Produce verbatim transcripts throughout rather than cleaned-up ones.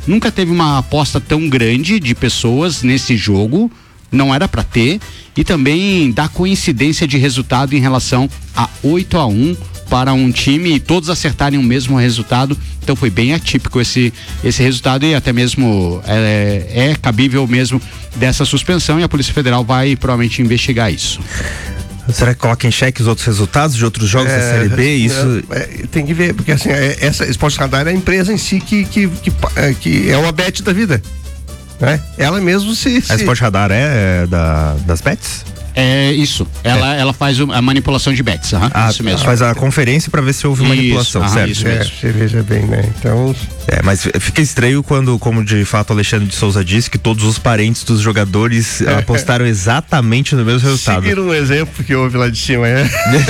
nunca teve uma aposta tão grande de pessoas nesse jogo, não era para ter, e também dá coincidência de resultado em relação a oito a um para um time e todos acertarem o mesmo resultado. Então foi bem atípico esse, esse resultado, e até mesmo é, é cabível mesmo dessa suspensão, e a Polícia Federal vai provavelmente investigar isso. Será que coloca em xeque os outros resultados de outros jogos é, da Série B? Isso... É, tem que ver, porque assim, é, essa Esporte Radar é a empresa em si que, que, que, é, que é uma bet da vida, né? Ela mesmo se... se... A Esporte Radar é, é da, das bets? É isso, ela, é. ela faz a manipulação de bets, uhum, ah, isso mesmo. Faz a conferência para ver se houve manipulação, isso, certo? Isso mesmo. É, você veja bem, né? Então... É, mas fica estranho quando, como de fato Alexandre de Souza disse, que todos os parentes dos jogadores é. apostaram exatamente no mesmo resultado. Seguiram um exemplo que houve lá de cima, é?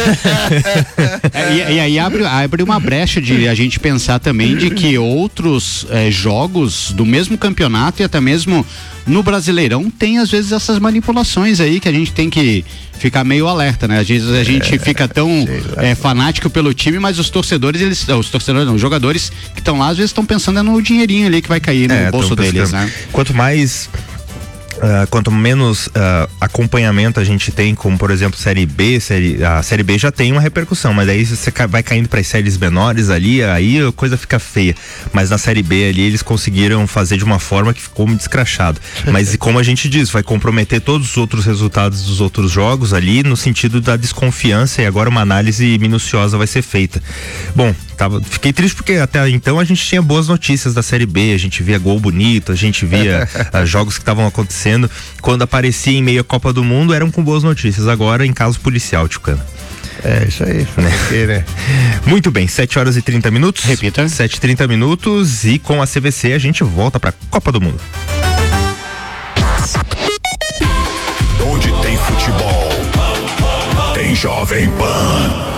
é e, e aí abre, abre uma brecha de a gente pensar também de que outros é, jogos do mesmo campeonato e até mesmo no Brasileirão tem às vezes essas manipulações aí que a gente tem que ficar meio alerta, né? Às vezes a gente é, fica tão é, fanático pelo time, mas os torcedores, eles, os torcedores não, os jogadores que estão lá às vezes estão pensando no dinheirinho ali que vai cair no é, bolso deles, né? Quanto mais Uh, quanto menos uh, acompanhamento a gente tem, como por exemplo Série B, série, a Série B já tem uma repercussão, mas aí você vai caindo para as séries menores ali, aí a coisa fica feia. Mas na Série B ali eles conseguiram fazer de uma forma que ficou muito escrachado. Mas como a gente diz, vai comprometer todos os outros resultados dos outros jogos ali no sentido da desconfiança, e agora uma análise minuciosa vai ser feita. Bom, tava, fiquei triste porque até então a gente tinha boas notícias da Série B, a gente via gol bonito, a gente via uh, jogos que estavam acontecendo. Quando aparecia em meio à Copa do Mundo, eram com boas notícias. Agora em caso policial, Tchucana. É, isso aí. Né? Ter, né? Muito bem, sete horas e trinta minutos. Repita. sete e trinta minutos, e com a C V C a gente volta pra Copa do Mundo. Onde tem futebol, tem Jovem Pan.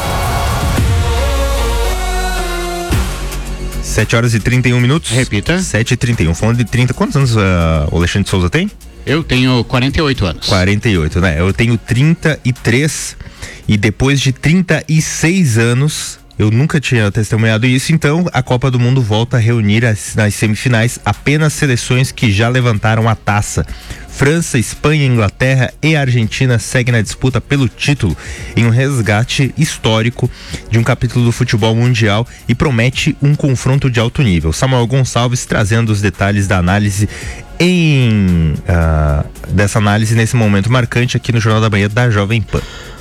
sete horas e trinta e um minutos. Repita. sete e trinta e um. Falando de trinta, quantos anos uh, o Alexandre de Souza tem? Eu tenho quarenta e oito anos. quarenta e oito, né? Eu tenho trinta e três, e depois de trinta e seis anos, eu nunca tinha testemunhado isso, então a Copa do Mundo volta a reunir as, nas semifinais apenas seleções que já levantaram a taça. França, Espanha, Inglaterra e Argentina seguem na disputa pelo título em um resgate histórico de um capítulo do futebol mundial, e promete um confronto de alto nível. Samuel Gonçalves trazendo os detalhes da análise em uh, dessa análise nesse momento marcante aqui no Jornal da Manhã da Jovem Pan.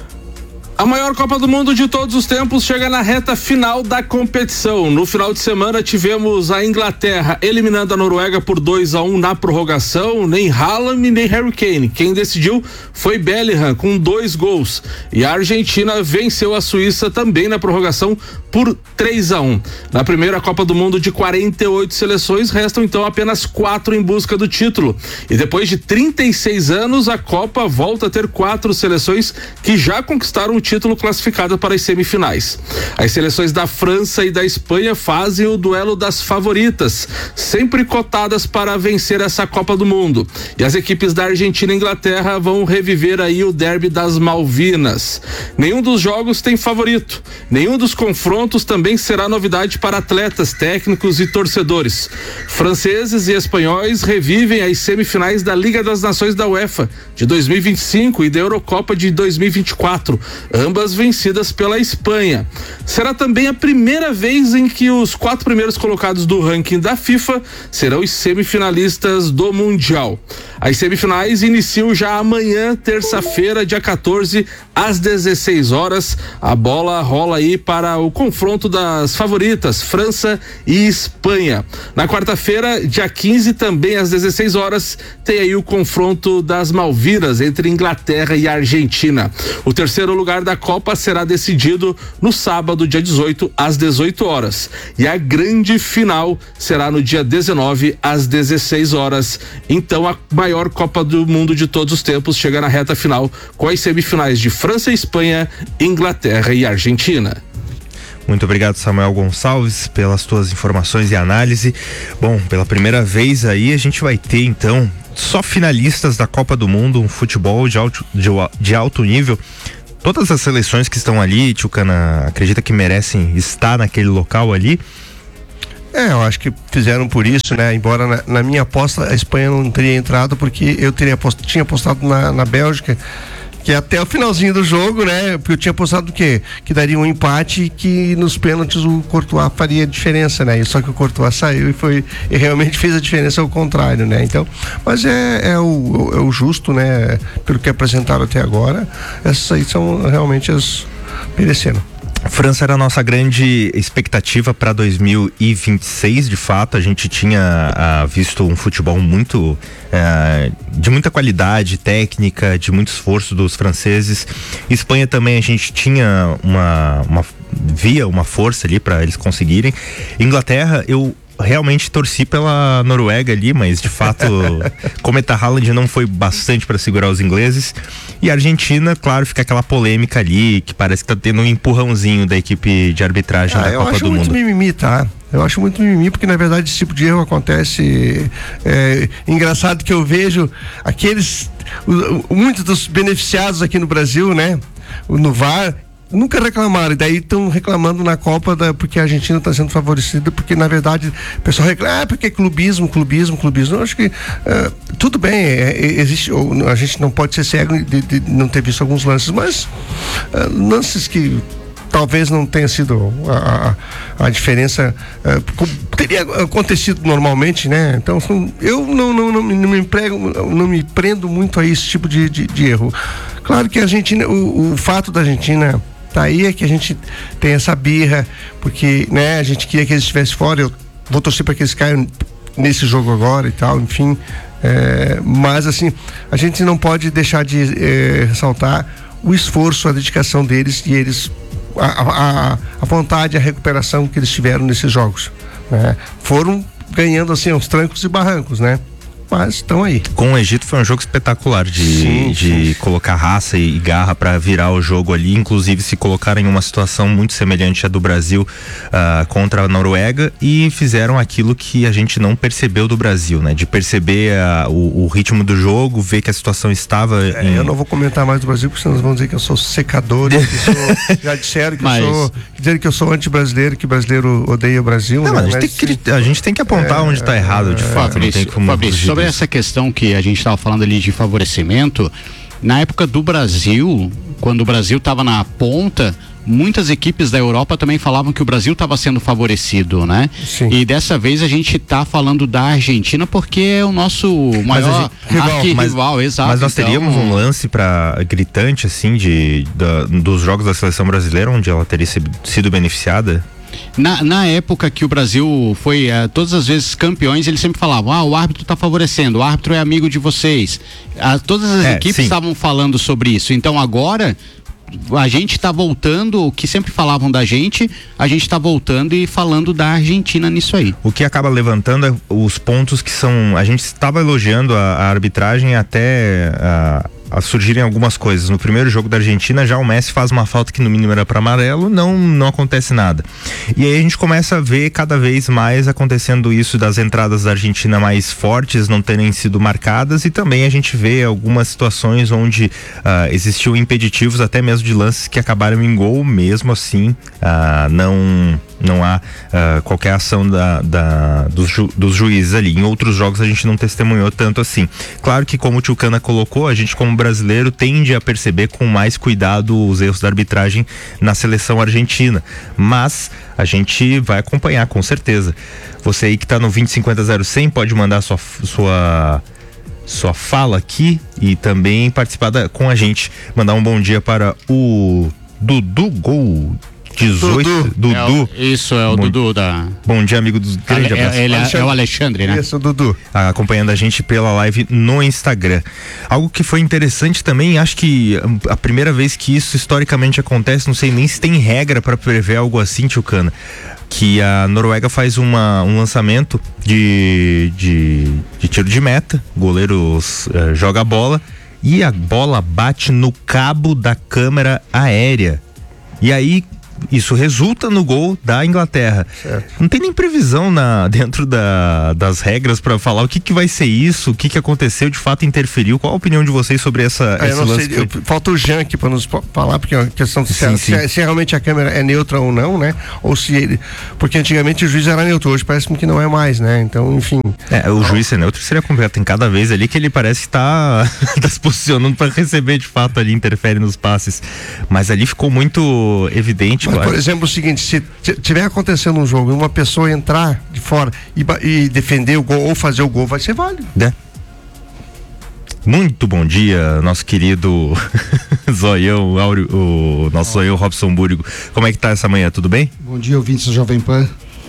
A maior Copa do Mundo de todos os tempos chega na reta final da competição. No final de semana tivemos a Inglaterra eliminando a Noruega por dois a um na prorrogação. Nem Haaland nem Harry Kane. Quem decidiu foi Bellingham com dois gols. E a Argentina venceu a Suíça também na prorrogação por três a um. Na primeira Copa do Mundo de quarenta e oito seleções, restam então apenas quatro em busca do título. E depois de trinta e seis anos, a Copa volta a ter quatro seleções que já conquistaram o título classificado para as semifinais. As seleções da França e da Espanha fazem o duelo das favoritas, sempre cotadas para vencer essa Copa do Mundo. E as equipes da Argentina e Inglaterra vão reviver aí o derby das Malvinas. Nenhum dos jogos tem favorito. Nenhum dos confrontos também será novidade para atletas, técnicos e torcedores. Franceses e espanhóis revivem as semifinais da Liga das Nações da UEFA de dois mil e vinte e cinco e da Eurocopa de dois mil e vinte e quatro, ambas vencidas pela Espanha. Será também a primeira vez em que os quatro primeiros colocados do ranking da FIFA serão os semifinalistas do Mundial. As semifinais iniciam já amanhã, terça-feira, dia quatorze, às dezesseis horas. A bola rola aí para o confronto das favoritas, França e Espanha. Na quarta-feira, dia quinze, também às dezesseis horas, tem aí o confronto das Malvinas entre Inglaterra e Argentina. O terceiro lugar da Copa será decidido no sábado, dia dezoito, às dezoito horas. E a grande final será no dia dezenove, às dezesseis horas. Então, a maior Copa do Mundo de todos os tempos chega na reta final com as semifinais de França e Espanha, Inglaterra e Argentina. Muito obrigado, Samuel Gonçalves, pelas tuas informações e análise. Bom, pela primeira vez aí a gente vai ter então só finalistas da Copa do Mundo, um futebol de alto, de, de alto nível. Todas as seleções que estão ali, Tchucana, acredita que merecem estar naquele local ali? É, eu acho que fizeram por isso, né? Embora na, na minha aposta a Espanha não teria entrado, porque eu teria aposto, tinha apostado na, na Bélgica, que até o finalzinho do jogo, né? Porque eu tinha apostado o quê? Que daria um empate e que nos pênaltis o Courtois faria diferença, né? E só que o Courtois saiu e foi e realmente fez a diferença ao contrário, né? Então, mas é, é, o, é o justo, né? Pelo que apresentaram até agora, essas aí são realmente as mereceram. França era a nossa grande expectativa para dois mil e vinte e seis, de fato. A gente tinha ah, visto um futebol muito ah, de muita qualidade técnica, de muito esforço dos franceses. Espanha também a gente tinha uma, uma via uma força ali para eles conseguirem. Inglaterra, eu realmente torci pela Noruega ali, mas de fato Cometa Haaland não foi bastante para segurar os ingleses. E a Argentina, claro, fica aquela polêmica ali, que parece que tá tendo um empurrãozinho da equipe de arbitragem ah, da Copa do Mundo. Eu acho muito mimimi, tá? Eu acho muito mimimi, porque na verdade esse tipo de erro acontece. É, engraçado que eu vejo aqueles, muitos dos beneficiados aqui no Brasil, né? No V A R, nunca reclamaram, e daí estão reclamando na Copa da, porque a Argentina está sendo favorecida, porque na verdade o pessoal reclama, ah, porque clubismo, clubismo, clubismo. Eu acho que uh, tudo bem, é, é, existe, ou, a gente não pode ser cego de, de não ter visto alguns lances, mas uh, lances que talvez não tenha sido a, a, a diferença, uh, teria acontecido normalmente, né? Então eu não, não, não, não me emprego, não me prendo muito a esse tipo de, de, de erro. Claro que a Argentina, o, o fato da Argentina tá aí é que a gente tem essa birra, porque, né, a gente queria que eles estivessem fora. Eu vou torcer para que eles caiam nesse jogo agora e tal, enfim. É, mas, assim, a gente não pode deixar de é, ressaltar o esforço, a dedicação deles e eles, a, a, a vontade, a recuperação que eles tiveram nesses jogos, né? Foram ganhando, assim, aos trancos e barrancos, né? Mas estão aí. Com o Egito foi um jogo espetacular de, sim, de sim. colocar raça e garra para virar o jogo ali, inclusive se colocaram em uma situação muito semelhante à do Brasil uh, contra a Noruega, e fizeram aquilo que a gente não percebeu do Brasil, né? De perceber uh, o, o ritmo do jogo, ver que a situação estava é, em... Eu não vou comentar mais do Brasil, porque senão vão dizer que eu sou secador, que sou, já disseram que Mas... eu sou, dizer que eu sou anti-brasileiro, que brasileiro odeia o Brasil. Não, né? a, gente Mas, tem que, a gente tem que apontar é, onde está errado, de é, fato. Fabrício, não tem como Fabrício, sobre essa questão que a gente estava falando ali de favorecimento, na época do Brasil, quando o Brasil estava na ponta, muitas equipes da Europa também falavam que o Brasil estava sendo favorecido, né? Sim. E dessa vez a gente está falando da Argentina porque é o nosso maior arquirrival, exato. Mas nós então... teríamos um lance para gritante assim de da, dos jogos da seleção brasileira onde ela teria sido beneficiada? Na, na época que o Brasil foi uh, todas as vezes campeões, eles sempre falavam, ah, o árbitro está favorecendo, o árbitro é amigo de vocês. Uh, todas as é, equipes estavam falando sobre isso. Então agora a gente está voltando, o que sempre falavam da gente, a gente está voltando e falando da Argentina nisso aí. O que acaba levantando é os pontos que são, a gente estava elogiando a, a arbitragem até a, a surgirem algumas coisas. No primeiro jogo da Argentina, já o Messi faz uma falta que no mínimo era para amarelo, não, não acontece nada. E aí a gente começa a ver cada vez mais acontecendo isso das entradas da Argentina mais fortes não terem sido marcadas, e também a gente vê algumas situações onde uh, existiu impeditivos até mesmo de lances que acabaram em gol, mesmo assim uh, não... não há uh, qualquer ação da, da, dos, ju, dos juízes ali. Em outros jogos a gente não testemunhou tanto assim. Claro que, como o Tio Cana colocou, a gente como brasileiro tende a perceber com mais cuidado os erros da arbitragem na seleção argentina, mas a gente vai acompanhar com certeza. Você aí que está no vinte cinquenta zero cem pode mandar sua sua sua fala aqui e também participar da, com a gente, mandar um bom dia para o Dudu Gol dezoito, Dudu. Dudu. É o, isso, é o bom, Dudu da... Bom dia, amigo dos grandes abraços. Ele é, é o Alexandre, né? Isso, Dudu. Acompanhando a gente pela live no Instagram. Algo que foi interessante também, acho que a primeira vez que isso historicamente acontece, não sei nem se tem regra para prever algo assim, Tio Cana, que a Noruega faz uma, um lançamento de, de, de tiro de meta, o goleiro uh, joga a bola e a bola bate no cabo da câmera aérea. E aí isso resulta no gol da Inglaterra. Certo. Não tem nem previsão na, dentro da, das regras para falar o que, que vai ser isso, o que, que aconteceu, de fato interferiu. Qual a opinião de vocês sobre essa ah, esse eu não lance? Sei, eu, falta o Jean aqui para nos falar, porque é uma questão de sim, se, sim. Se, se realmente a câmera é neutra ou não, né? Ou se ele, porque antigamente o juiz era neutro, hoje parece-me que não é mais, né? Então, enfim. É, o juiz ser neutro seria completo. Tem cada vez ali que ele parece que tá, tá se posicionando para receber, de fato, ali interfere nos passes. Mas ali ficou muito evidente. Mas, claro. Por exemplo, o seguinte, se tiver acontecendo um jogo e uma pessoa entrar de fora e, e defender o gol ou fazer o gol, vai ser válido. É. Muito bom dia, nosso querido Zoião, Áureo, o nosso Zoião Robson Búrigo. Como é que tá essa manhã? Tudo bem? Bom dia, ouvintes do Jovem Pan.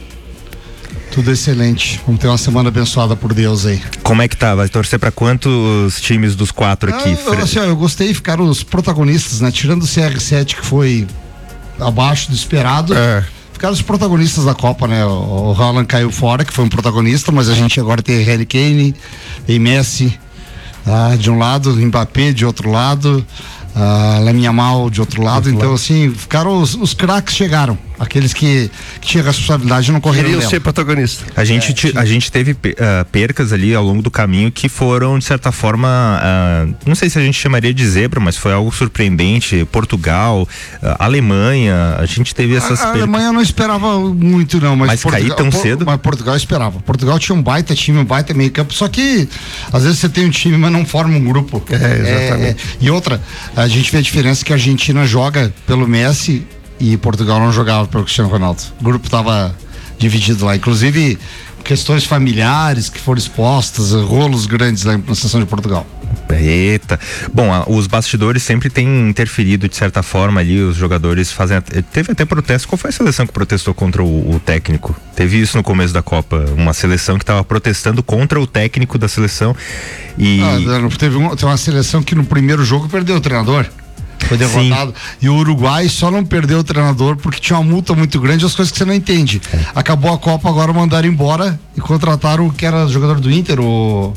Tudo excelente. Vamos ter uma semana abençoada por Deus aí. Como é que tá? Vai torcer pra quantos times dos quatro aqui? Ah, eu, assim, ó, eu gostei, ficaram os protagonistas, né? Tirando o C R sete, que foi abaixo do esperado. É. Ficaram os protagonistas da Copa, né? O, o Haaland caiu fora, que foi um protagonista, mas a gente agora tem Harry Kane, tem Messi, tá? De um lado, Mbappé de outro lado, uh, Lamine Yamal de outro lado. Outro então, lado. assim, ficaram os, os craques chegaram. Aqueles que, que tinham responsabilidade não correram dela. ser protagonista. A gente, é, te, a gente teve uh, percas ali ao longo do caminho que foram, de certa forma, uh, não sei se a gente chamaria de zebra, mas foi algo surpreendente. Portugal, uh, Alemanha, a gente teve essas a, a percas. A Alemanha não esperava muito não, mas, mas Portugal, cair tão por, cedo? Mas Portugal esperava. Portugal tinha um baita time, um baita meio campo, só que às vezes você tem um time, mas não forma um grupo. É, exatamente. É, e outra, a gente vê a diferença que a Argentina joga pelo Messi e Portugal não jogava pelo Cristiano Ronaldo. O grupo estava dividido lá, inclusive questões familiares que foram expostas, rolos grandes lá na seleção de Portugal. Eita. Bom, a, os bastidores sempre têm interferido de certa forma ali, os jogadores fazem, teve até protesto. Qual foi a seleção que protestou contra o, o técnico? Teve isso no começo da Copa, uma seleção que estava protestando contra o técnico da seleção e... Ah, teve, um, teve uma seleção que no primeiro jogo perdeu o treinador. Foi derrotado. Sim. E o Uruguai só não perdeu o treinador porque tinha uma multa muito grande, as coisas que você não entende. É. Acabou a Copa, agora mandaram embora e contrataram o que era jogador do Inter, o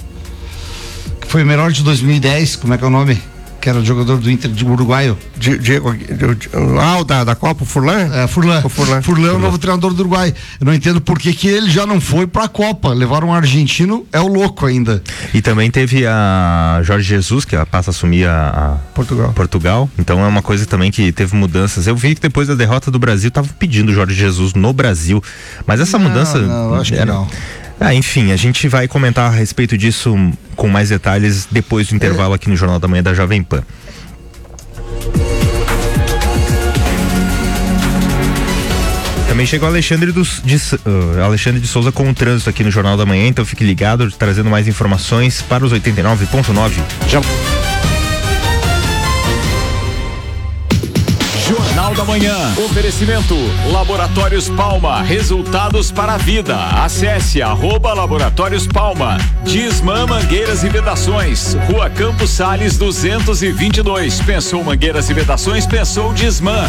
que foi o melhor de dois mil e dez, como é que é o nome? Que era o jogador do Inter de uruguaio. Diego, ah, o da, da Copa, o Furlan? É, Furlan. O Furlan. Furlan é o novo treinador do Uruguai. Eu não entendo por que que ele já não foi pra Copa. Levaram um argentino, é o louco ainda. E também teve a Jorge Jesus, que passa a assumir a, a Portugal. Portugal. Então é uma coisa também que teve mudanças. Eu vi que depois da derrota do Brasil, tava pedindo Jorge Jesus no Brasil. Mas essa não, mudança... Não, acho era... que não. Ah, enfim, a gente vai comentar a respeito disso com mais detalhes depois do intervalo aqui no Jornal da Manhã da Jovem Pan. Também chegou Alexandre, dos, de, uh, Alexandre de Souza com o trânsito aqui no Jornal da Manhã, então fique ligado, trazendo mais informações para os oitenta e nove ponto nove. Já... Jornal da Manhã. Oferecimento Laboratórios Palma. Resultados para a vida. Acesse arroba Laboratórios Palma. Disman Mangueiras e Vedações. Rua Campos Sales duzentos e vinte e dois. Pensou Mangueiras e Vedações? Pensou Disman.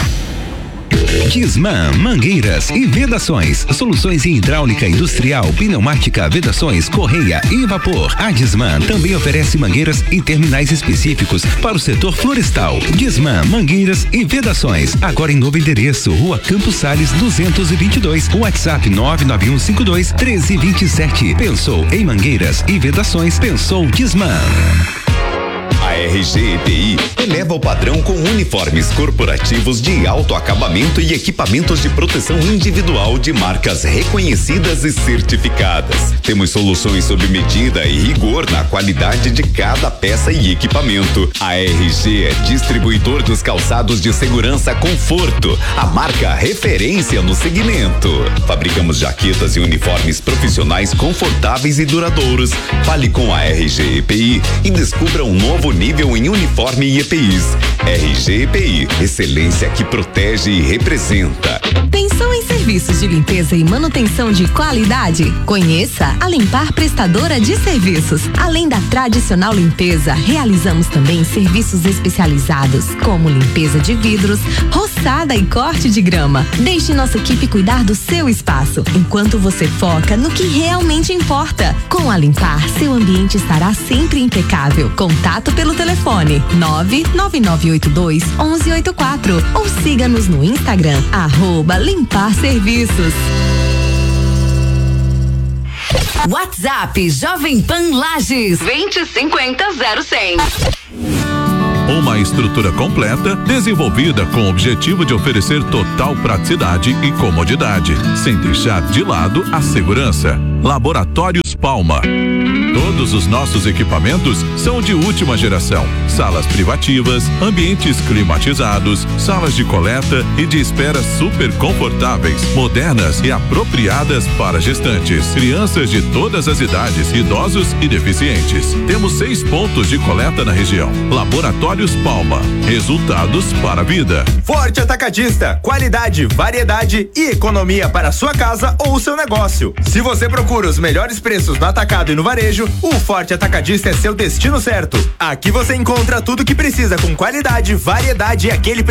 Disman, Mangueiras e Vedações. Soluções em hidráulica industrial, pneumática, vedações, correia e vapor. A Disman também oferece mangueiras e terminais específicos para o setor florestal. Disman, Mangueiras e Vedações. Agora em novo endereço, Rua Campos Sales duzentos e vinte e dois. WhatsApp nove nove um cinco dois um três dois sete. Pensou em mangueiras e vedações? Pensou Disman. A R G E P I eleva o padrão com uniformes corporativos de alto acabamento e equipamentos de proteção individual de marcas reconhecidas e certificadas. Temos soluções sob medida e rigor na qualidade de cada peça e equipamento. A R G é distribuidor dos calçados de segurança Conforto, a marca referência no segmento. Fabricamos jaquetas e uniformes profissionais confortáveis e duradouros. Fale com a R G E P I e descubra um novo nível em uniforme e E P Is. R G E P I, excelência que protege e representa. Pensou em serviços de limpeza e manutenção de qualidade? Conheça a Limpar Prestadora de Serviços. Além da tradicional limpeza, realizamos também serviços especializados, como limpeza de vidros, roçada e corte de grama. Deixe nossa equipe cuidar do seu espaço, enquanto você foca no que realmente importa. Com a Limpar, seu ambiente estará sempre impecável. Contato pelo pelo telefone nove nove nove oito dois onze oito quatro ou siga-nos no Instagram, arroba Limpar Serviços. WhatsApp Jovem Pan Lages vinte e cinquenta zero cem. Uma estrutura completa, desenvolvida com o objetivo de oferecer total praticidade e comodidade, sem deixar de lado a segurança. Laboratórios Palma. Todos os nossos equipamentos são de última geração. Salas privativas, ambientes climatizados, salas de coleta e de espera super confortáveis, modernas e apropriadas para gestantes, crianças de todas as idades, idosos e deficientes. Temos seis pontos de coleta na região. Laboratórios Palma. Resultados para a vida. Forte Atacadista. Qualidade, variedade e economia para a sua casa ou seu negócio. Se você procura os melhores preços no atacado e no varejo, o Forte Atacadista é seu destino certo. Aqui você encontra tudo que precisa com qualidade, variedade e aquele preço